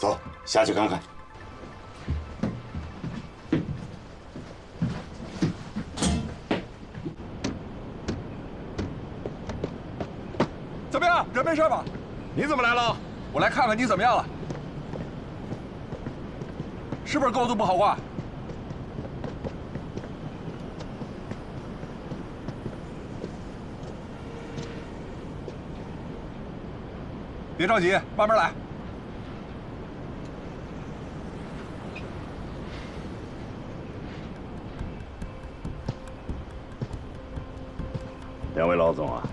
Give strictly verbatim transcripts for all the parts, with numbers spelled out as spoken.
走，下去看看。 怎么样？人没事吧？ 你怎么来了？ 我来看看你怎么样了，是不是构图不好挂？别着急，慢慢来。 两位老总啊，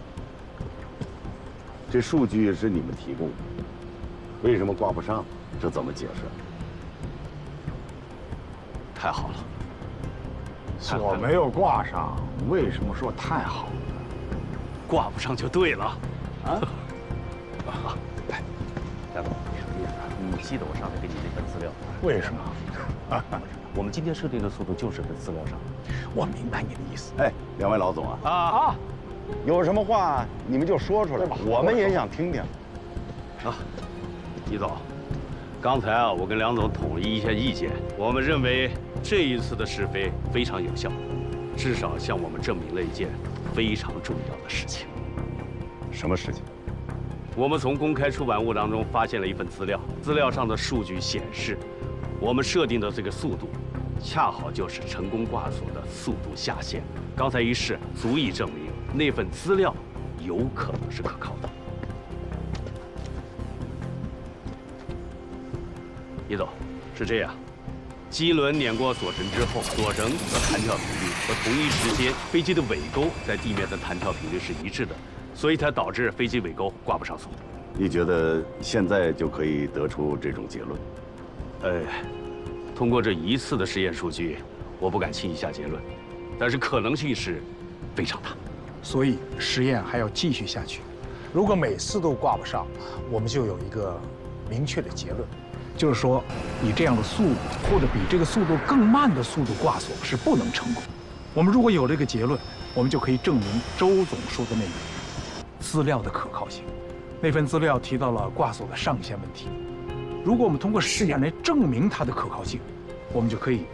这数据是你们提供的，为什么挂不上？这怎么解释？ 太好了， 锁没有挂上，为什么说太好了？ 挂不上就对了。 啊？ 哎，梁总，你记得我上次给你那份资料？ 为什么？ 我们今天设定的速度就是跟资料上。 我明白你的意思。 哎，两位老总啊， 啊啊！ 有什么话你们就说出来吧，我们也想听听。 啊，李总，刚才啊，我跟梁总统一一下意见，我们认为这一次的试飞非常有效，至少向我们证明了一件非常重要的事情。 什么事情？ 我们从公开出版物当中发现了一份资料，资料上的数据显示，我们设定的这个速度，恰好就是成功挂锁的速度下限。刚才一试，足以证明那份资料有可能是可靠的。李总，是这样，机轮碾过锁绳之后，锁绳的弹跳频率和同一时间飞机的尾钩在地面的弹跳频率是一致的，所以才导致飞机尾钩挂不上锁。 你觉得现在就可以得出这种结论？ 呃，通过这一次的实验数据，我不敢轻易下结论，但是可能性是非常大。 所以实验还要继续下去。如果每次都挂不上，我们就有一个明确的结论，就是说，以这样的速度或者比这个速度更慢的速度挂锁是不能成功。我们如果有这个结论，我们就可以证明周总说的那个资料的可靠性。那份资料提到了挂锁的上限问题，如果我们通过实验来证明它的可靠性，我们就可以